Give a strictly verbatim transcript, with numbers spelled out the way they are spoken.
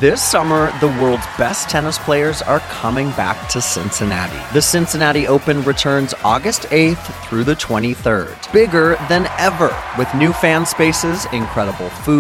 This summer, the world's best tennis players are coming back to Cincinnati. The Cincinnati Open returns August eighth through the twenty-third. Bigger than ever, with new fan spaces, incredible food,